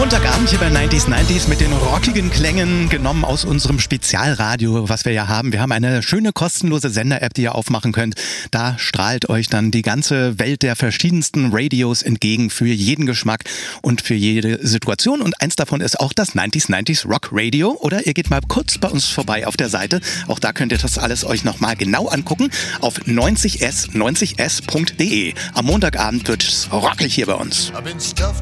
Montagabend hier bei 90s mit den rockigen Klängen, genommen aus unserem Spezialradio, was wir ja haben. Wir haben eine schöne kostenlose Sender-App, die ihr aufmachen könnt. Da strahlt euch dann die ganze Welt der verschiedensten Radios entgegen, für jeden Geschmack und für jede Situation. Und eins davon ist auch das 90s Rock Radio. Oder ihr geht mal kurz bei uns vorbei auf der Seite. Auch da könnt ihr das alles euch nochmal genau angucken auf 90s.de. Am Montagabend wird's rockig hier bei uns. I've been stuffed